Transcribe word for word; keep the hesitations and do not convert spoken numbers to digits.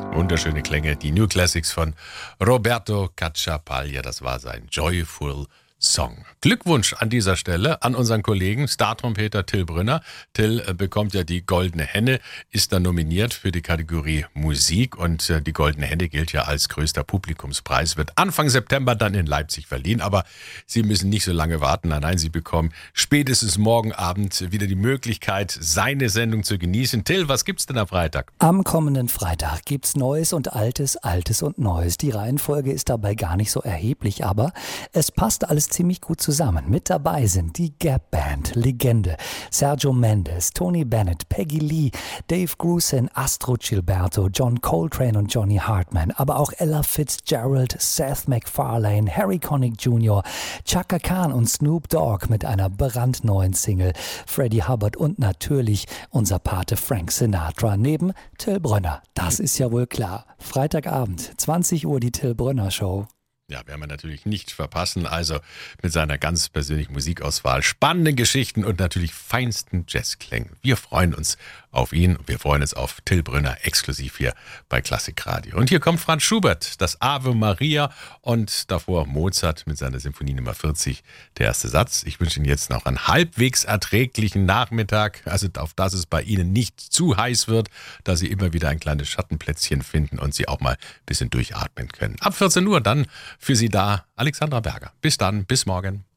Wunderschöne Klänge, die New Classics von Roberto Cacciapaglia, das war sein Joyful Song. Glückwunsch an dieser Stelle an unseren Kollegen Star-Trompeter Till Brünner. Till äh, bekommt ja die Goldene Henne, ist dann nominiert für die Kategorie Musik und äh, die Goldene Henne gilt ja als größter Publikumspreis, wird Anfang September dann in Leipzig verliehen, aber Sie müssen nicht so lange warten, nein, nein, Sie bekommen spätestens morgen Abend wieder die Möglichkeit, seine Sendung zu genießen. Till, was gibt's denn am Freitag? Am kommenden Freitag gibt's Neues und Altes, Altes und Neues. Die Reihenfolge ist dabei gar nicht so erheblich, aber es passt alles ziemlich gut zusammen. Mit dabei sind die Gap Band, Legende, Sergio Mendes, Tony Bennett, Peggy Lee, Dave Grusin, Astro Gilberto, John Coltrane und Johnny Hartman, aber auch Ella Fitzgerald, Seth MacFarlane, Harry Connick Junior, Chaka Khan und Snoop Dogg mit einer brandneuen Single, Freddie Hubbard und natürlich unser Pate Frank Sinatra neben Till Brönner. Das ist ja wohl klar. Freitagabend, zwanzig Uhr die Till Brönner Show. Ja, werden wir natürlich nicht verpassen. Also mit seiner ganz persönlichen Musikauswahl, spannenden Geschichten und natürlich feinsten Jazzklängen. Wir freuen uns auf ihn. Wir freuen uns auf Till Brünner exklusiv hier bei Klassikradio. Und hier kommt Franz Schubert, das Ave Maria und davor Mozart mit seiner Symphonie Nummer vierzig, der erste Satz. Ich wünsche Ihnen jetzt noch einen halbwegs erträglichen Nachmittag, also auf dass es bei Ihnen nicht zu heiß wird, dass Sie immer wieder ein kleines Schattenplätzchen finden und Sie auch mal ein bisschen durchatmen können. Ab vierzehn Uhr dann für Sie da Alexandra Berger. Bis dann, bis morgen.